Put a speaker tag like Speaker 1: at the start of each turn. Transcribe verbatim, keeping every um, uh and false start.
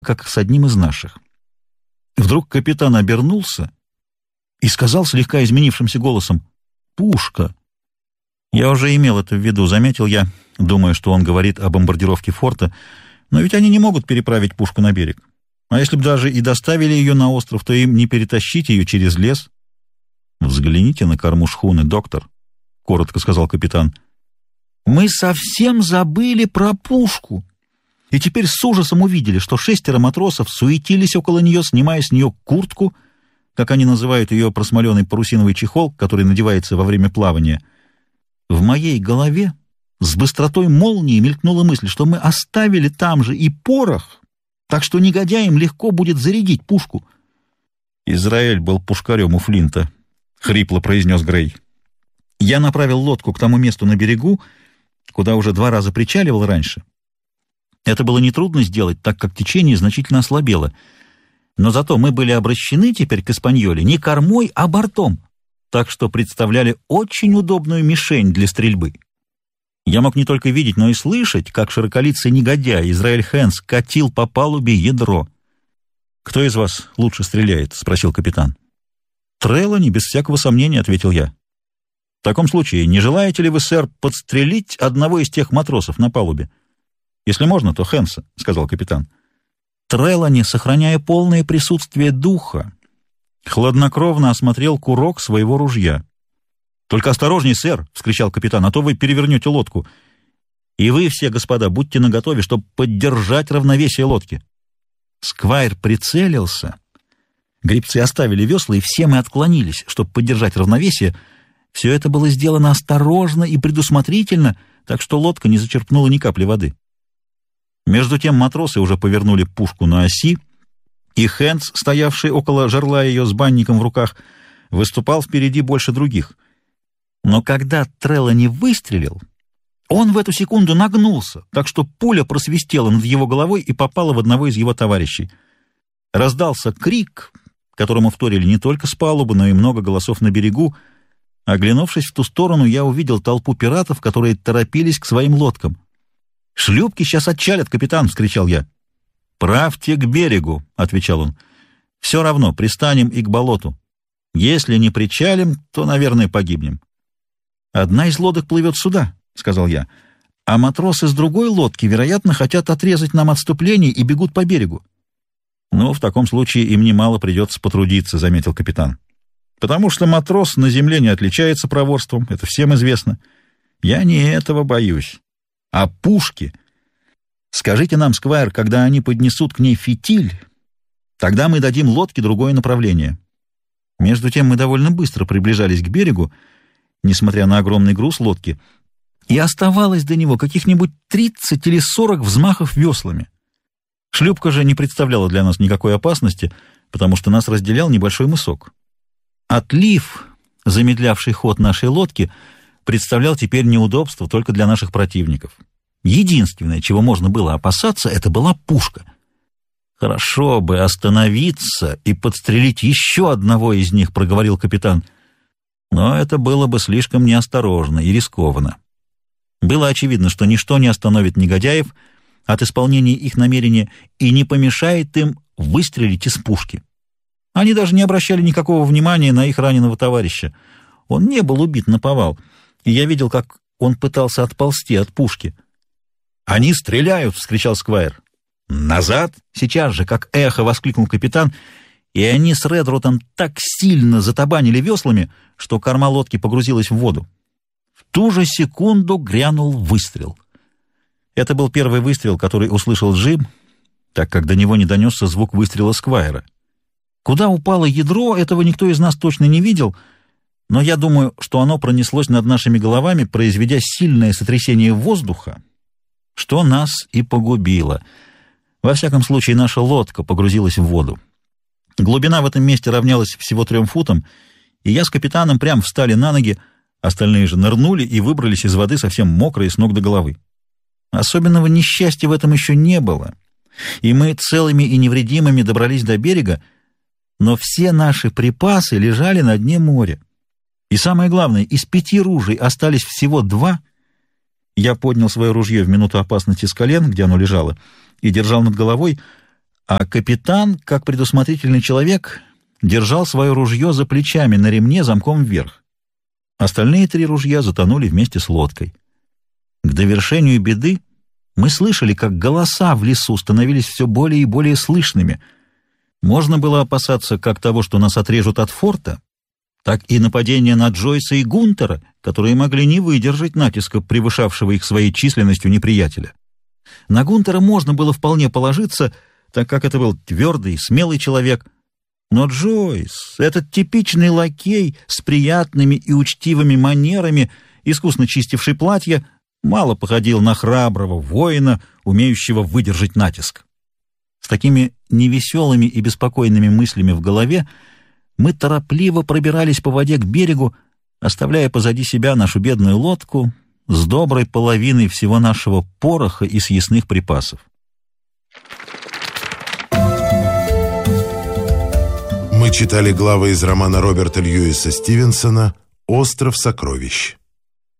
Speaker 1: как с одним из наших. Вдруг капитан обернулся и сказал слегка изменившимся голосом: «Пушка!» Я уже имел это в виду, заметил я, думая, что он говорит о бомбардировке форта, но ведь они не могут переправить пушку на берег. А если бы даже и доставили ее на остров, то им не перетащить ее через лес. «Взгляните на корму шхуны, доктор», — коротко сказал капитан. «Мы совсем забыли про пушку, и теперь с ужасом увидели, что шестеро матросов суетились около нее, снимая с нее куртку, как они называют ее просмоленный парусиновый чехол, который надевается во время плавания. В моей голове с быстротой молнии мелькнула мысль, что мы оставили там же и порох, так что негодяям легко будет зарядить пушку». «Израиль был пушкарем у Флинта», — хрипло произнес Грей. Я направил лодку к тому месту на берегу, куда уже два раза причаливал раньше. Это было нетрудно сделать, так как течение значительно ослабело. Но зато мы были обращены теперь к Испаньоле не кормой, а бортом, так что представляли очень удобную мишень для стрельбы. Я мог не только видеть, но и слышать, как широколицый негодяй Израиль Хэнс катил по палубе ядро. «Кто из вас лучше стреляет?» — спросил капитан. «Трелани, без всякого сомнения», — ответил я. «В таком случае, не желаете ли вы, сэр, подстрелить одного из тех матросов на палубе?» «Если можно, то Хэнса», — сказал капитан. Трелани, сохраняя полное присутствие духа, хладнокровно осмотрел курок своего ружья. «Только осторожней, сэр!» — вскричал капитан, — «а то вы перевернете лодку. И вы все, господа, будьте наготове, чтобы поддержать равновесие лодки». Сквайр прицелился. Гребцы оставили весла, и все мы отклонились, чтобы поддержать равновесие. Все это было сделано осторожно и предусмотрительно, так что лодка не зачерпнула ни капли воды. Между тем матросы уже повернули пушку на оси, и Хэнс, стоявший около жерла ее с банником в руках, выступал впереди больше других. Но когда Трелани выстрелил, он в эту секунду нагнулся, так что пуля просвистела над его головой и попала в одного из его товарищей. Раздался крик, которому вторили не только с палубы, но и много голосов на берегу. Оглянувшись в ту сторону, я увидел толпу пиратов, которые торопились к своим лодкам. «Шлюпки сейчас отчалят, капитан!» — вскричал я. «Правьте к берегу!» — отвечал он. «Все равно, пристанем и к болоту. Если не причалим, то, наверное, погибнем». «Одна из лодок плывет сюда», — сказал я, «а матросы с другой лодки, вероятно, хотят отрезать нам отступление и бегут по берегу». «Ну, в таком случае им немало придется потрудиться», — заметил капитан. «Потому что матрос на земле не отличается проворством, это всем известно. Я не этого боюсь. А пушки? Скажите нам, Сквайр, когда они поднесут к ней фитиль, тогда мы дадим лодке другое направление». Между тем мы довольно быстро приближались к берегу, несмотря на огромный груз лодки, и оставалось до него каких-нибудь тридцать или сорок взмахов веслами. Шлюпка же не представляла для нас никакой опасности, потому что нас разделял небольшой мысок. Отлив, замедлявший ход нашей лодки, представлял теперь неудобство только для наших противников. Единственное, чего можно было опасаться, это была пушка. «Хорошо бы остановиться и подстрелить еще одного из них», — проговорил капитан. Но это было бы слишком неосторожно и рискованно. Было очевидно, что ничто не остановит негодяев от исполнения их намерения и не помешает им выстрелить из пушки. Они даже не обращали никакого внимания на их раненого товарища. Он не был убит наповал, и я видел, как он пытался отползти от пушки. «Они стреляют!» — вскричал Сквайр. «Назад!» — сейчас же, как эхо, воскликнул капитан, и они с Редрутом так сильно затабанили веслами, что корма лодки погрузилась в воду. В ту же секунду грянул выстрел. Это был первый выстрел, который услышал Джим, так как до него не донесся звук выстрела Сквайра. Куда упало ядро, этого никто из нас точно не видел, но я думаю, что оно пронеслось над нашими головами, произведя сильное сотрясение воздуха, что нас и погубило. Во всяком случае, наша лодка погрузилась в воду. Глубина в этом месте равнялась всего трем футам, и я с капитаном прям встали на ноги, остальные же нырнули и выбрались из воды совсем мокрые с ног до головы. Особенного несчастья в этом еще не было, и мы целыми и невредимыми добрались до берега, но все наши припасы лежали на дне моря. И самое главное, из пяти ружей остались всего два. Я поднял свое ружье в минуту опасности с колен, где оно лежало, и держал над головой, А капитан, как предусмотрительный человек, держал свое ружье за плечами на ремне замком вверх. Остальные три ружья затонули вместе с лодкой. К довершению беды мы слышали, как голоса в лесу становились все более и более слышными. Можно было опасаться как того, что нас отрежут от форта, так и нападения на Джойса и Гунтера, которые могли не выдержать натиска превышавшего их своей численностью неприятеля. На Гунтера можно было вполне положиться, так как это был твердый, смелый человек. Но Джойс, этот типичный лакей с приятными и учтивыми манерами, искусно чистивший платье, мало походил на храброго воина, умеющего выдержать натиск. С такими невеселыми и беспокойными мыслями в голове мы торопливо пробирались по воде к берегу, оставляя позади себя нашу бедную лодку с доброй половиной всего нашего пороха и съестных припасов.
Speaker 2: Мы читали главы из романа Роберта Льюиса Стивенсона «Остров сокровищ».